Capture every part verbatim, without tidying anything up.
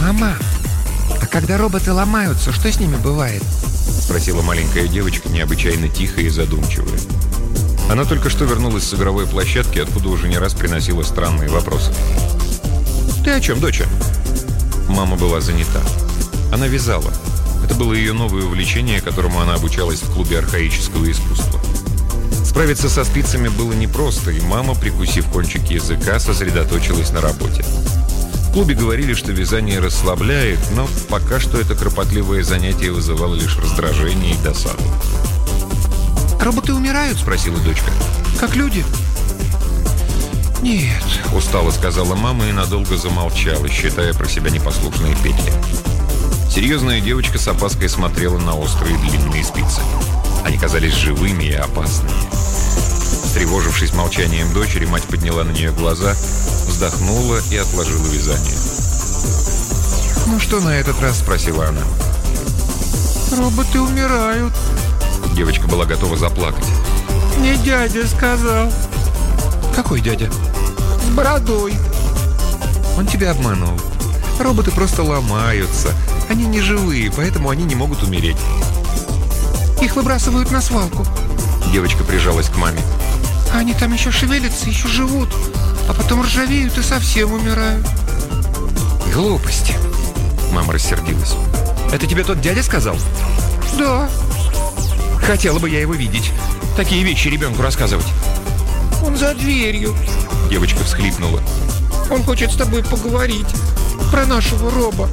«Мама, а когда роботы ломаются, что с ними бывает?» Спросила маленькая девочка, необычайно тихая и задумчивая. Она только что вернулась с игровой площадки, откуда уже не раз приносила странные вопросы. «Ты о чем, доча?» Мама была занята. Она вязала. Это было ее новое увлечение, которому она обучалась в клубе архаического искусства. Справиться со спицами было непросто, и мама, прикусив кончик языка, сосредоточилась на работе. В клубе говорили, что вязание расслабляет, но пока что это кропотливое занятие вызывало лишь раздражение и досаду. «Роботы умирают?» – спросила дочка. «Как люди?» «Нет», – устало сказала мама и надолго замолчала, считая про себя непослушные петли. Серьезная девочка с опаской смотрела на острые длинные спицы. Они казались живыми и опасными. Встревожившись молчанием дочери, мать подняла на нее глаза, вздохнула и отложила вязание. «Ну что на этот раз?» – спросила она. «Роботы умирают». Девочка была готова заплакать. «Мне дядя сказал». «Какой дядя?» «С бородой». «Он тебя обманул. Роботы просто ломаются. Они не живые, поэтому они не могут умереть». «Их выбрасывают на свалку». Девочка прижалась к маме. «А они там еще шевелятся, еще живут, а потом ржавеют и совсем умирают». «Глупости». Мама рассердилась. «Это тебе тот дядя сказал?» «Да». «Хотела бы я его видеть. Такие вещи ребенку рассказывать». «Он за дверью». Девочка всхлипнула. «Он хочет с тобой поговорить про нашего роба».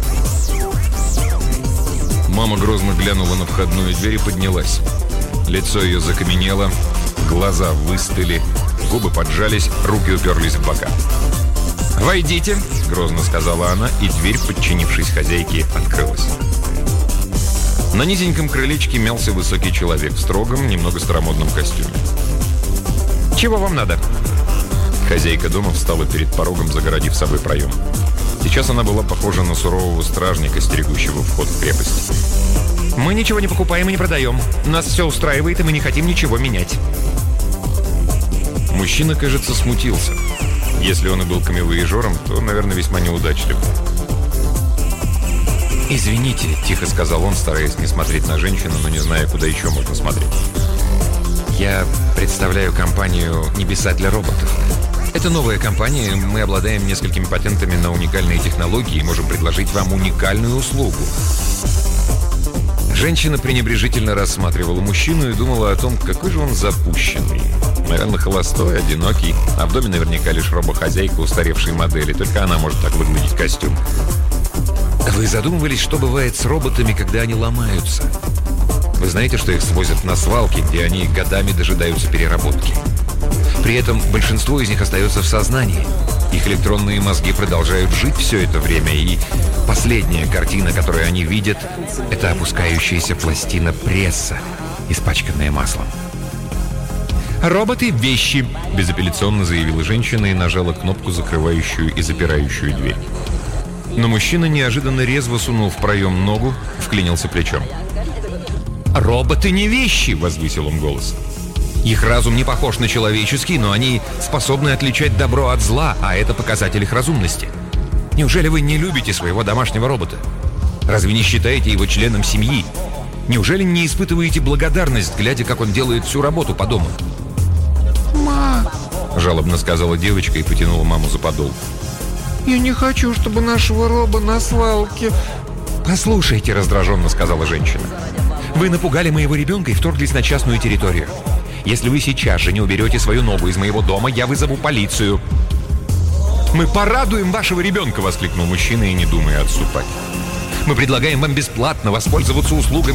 Мама грозно глянула на входную дверь и поднялась. Лицо ее закаменело, глаза выстыли, губы поджались, руки уперлись в бока. «Войдите», — грозно сказала она, и дверь, подчинившись хозяйке, открылась. На низеньком крылечке мялся высокий человек в строгом, немного старомодном костюме. «Чего вам надо?» Хозяйка дома встала перед порогом, загородив собой проем. Сейчас она была похожа на сурового стражника, стерегущего вход в крепость. «Мы ничего не покупаем и не продаем. Нас все устраивает, и мы не хотим ничего менять». Мужчина, кажется, смутился. Если он и был камевояжером, то, наверное, весьма неудачливым. «Извините», — тихо сказал он, стараясь не смотреть на женщину, но не зная, куда еще можно смотреть. «Я представляю компанию «Небеса для роботов». Это новая компания, мы обладаем несколькими патентами на уникальные технологии и можем предложить вам уникальную услугу». Женщина пренебрежительно рассматривала мужчину и думала о том, какой же он запущенный. Наверное, холостой, одинокий, а в доме наверняка лишь робохозяйка устаревшей модели. Только она может так выглядеть костюм. Вы задумывались, что бывает с роботами, когда они ломаются? Вы знаете, что их свозят на свалки, где они годами дожидаются переработки. При этом большинство из них остается в сознании. Их электронные мозги продолжают жить все это время, и последняя картина, которую они видят, это опускающаяся пластина пресса, испачканная маслом. «Роботы – вещи», – безапелляционно заявила женщина и нажала кнопку, закрывающую и запирающую дверь. Но мужчина неожиданно резво сунул в проем ногу, вклинился плечом. «Роботы не вещи!» – возвысил он голос. «Их разум не похож на человеческий, но они способны отличать добро от зла, а это показатель их разумности. Неужели вы не любите своего домашнего робота? Разве не считаете его членом семьи? Неужели не испытываете благодарность, глядя, как он делает всю работу по дому?» «Ма!» – жалобно сказала девочка и потянула маму за подол. «Я не хочу, чтобы нашего роба на свалке...» «Послушайте», – раздраженно сказала женщина. «Вы напугали моего ребенка и вторглись на частную территорию. Если вы сейчас же не уберете свою ногу из моего дома, я вызову полицию». «Мы порадуем вашего ребенка!» – воскликнул мужчина и не думая отступать. «Мы предлагаем вам бесплатно воспользоваться услугами